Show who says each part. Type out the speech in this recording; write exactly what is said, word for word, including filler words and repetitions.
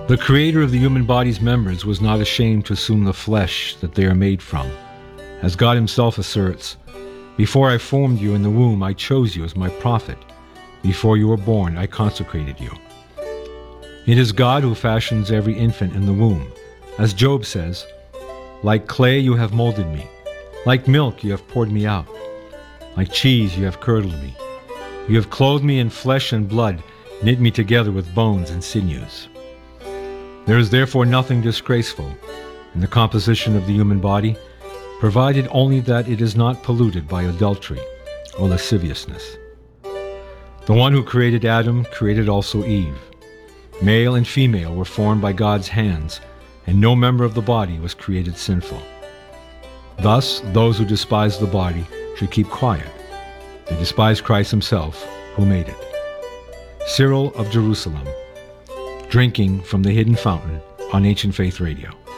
Speaker 1: The creator of the human body's members was not ashamed to assume the flesh that they are made from. As God himself asserts, "Before I formed you in the womb, I chose you as my prophet. Before you were born, I consecrated you." It is God who fashions every infant in the womb. As Job says, "Like clay you have molded me. Like milk you have poured me out. Like cheese you have curdled me. You have clothed me in flesh and blood, knit me together with bones and sinews." There is therefore nothing disgraceful in the composition of the human body, provided only that it is not polluted by adultery or lasciviousness. The one who created Adam created also Eve. Male and female were formed by God's hands, and no member of the body was created sinful. Thus, those who despise the body should keep quiet. They despise Christ himself, who made it. Cyril of Jerusalem, drinking from the hidden fountain on Ancient Faith Radio.